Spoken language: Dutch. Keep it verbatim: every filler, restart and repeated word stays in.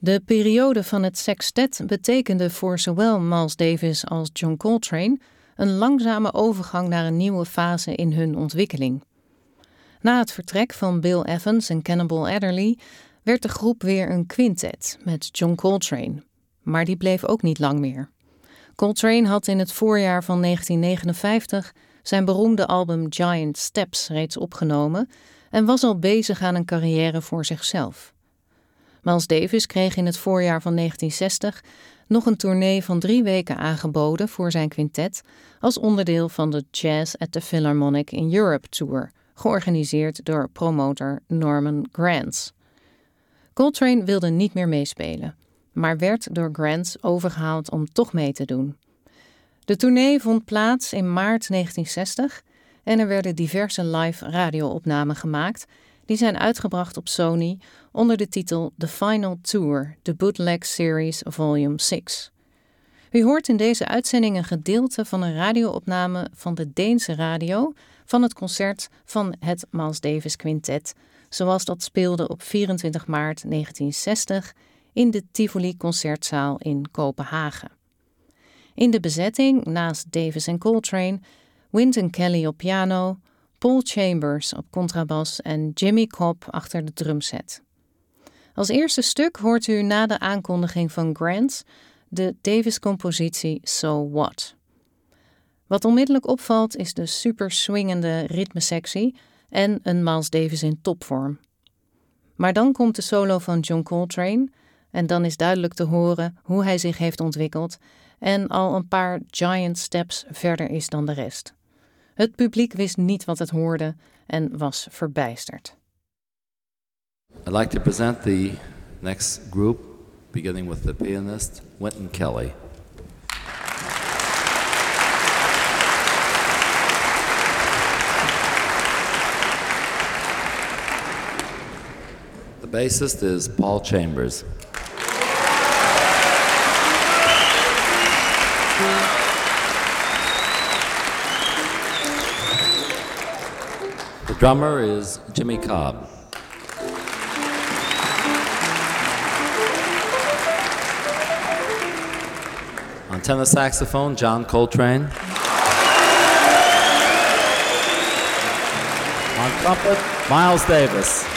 De periode van het sextet betekende voor zowel Miles Davis als John Coltrane een langzame overgang naar een nieuwe fase in hun ontwikkeling. Na het vertrek van Bill Evans en Cannonball Adderley werd de groep weer een quintet met John Coltrane, maar die bleef ook niet lang meer. Coltrane had in het voorjaar van negentien negenenvijftig zijn beroemde album Giant Steps reeds opgenomen en was al bezig aan een carrière voor zichzelf. Miles Davis kreeg in het voorjaar van negentien zestig nog een tournee van drie weken aangeboden voor zijn quintet als onderdeel van de Jazz at the Philharmonic in Europe Tour, georganiseerd door promotor Norman Granz. Coltrane wilde niet meer meespelen, maar werd door Granz overgehaald om toch mee te doen. De tournee vond plaats in maart negentien zestig en er werden diverse live radioopnamen gemaakt die zijn uitgebracht op Sony onder de titel The Final Tour, The Bootleg Series Volume zes. U hoort in deze uitzending een gedeelte van een radioopname van de Deense radio van het concert van het Miles Davis Quintet, zoals dat speelde op vierentwintig maart negentien zestig in de Tivoli Concertzaal in Kopenhagen. In de bezetting, naast Davis en Coltrane, Wynton Kelly op piano, Paul Chambers op contrabas en Jimmy Cobb achter de drumset. Als eerste stuk hoort u na de aankondiging van Granz de Davis-compositie So What. Wat onmiddellijk opvalt is de super swingende ritmesectie en een Miles Davis in topvorm. Maar dan komt de solo van John Coltrane en dan is duidelijk te horen hoe hij zich heeft ontwikkeld en al een paar giant steps verder is dan de rest. Het publiek wist niet wat het hoorde en was verbijsterd. I'd like to present the next group, beginning with the pianist Wynton Kelly. The bassist is Paul Chambers. The drummer is Jimmy Cobb. On tenor saxophone, John Coltrane. On trumpet, Miles Davis.